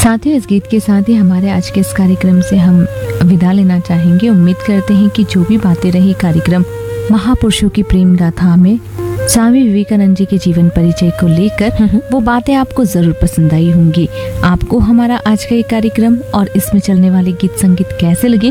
साथियों, इस गीत के साथ ही हमारे आज के इस कार्यक्रम से हम विदा लेना चाहेंगे। उम्मीद करते हैं कि जो भी बातें रही कार्यक्रम महापुरुषों की प्रेम गाथा में स्वामी विवेकानंद जी के जीवन परिचय को लेकर वो बातें आपको जरूर पसंद आई होंगी। आपको हमारा आज का ये कार्यक्रम और इसमें चलने वाले गीत संगीत कैसे लगे